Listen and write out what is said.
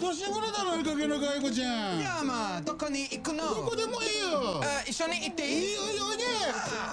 年頃だろいい加減な外子ちゃん。 いやまあどこに行くの？ どこでもいいよ。 一緒に行っていい？ いいよいいよいいね。